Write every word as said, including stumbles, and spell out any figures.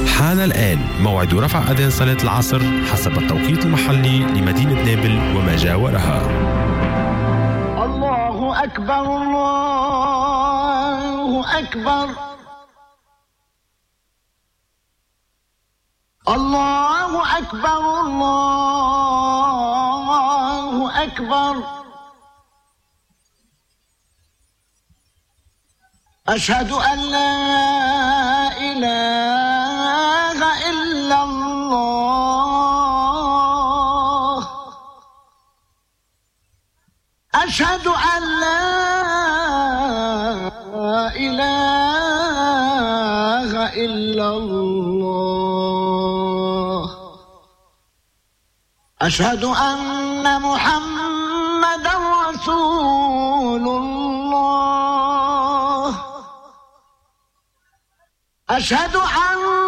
حان الآن موعد رفع أذان صلاة العصر حسب التوقيت المحلي لمدينة نابل وما جاورها. الله أكبر الله أكبر الله أكبر الله أكبر أشهد أن لا إله إلا الله أشهد أن لا إله إلا الله أشهد أن محمدا رسول الله أشهد أن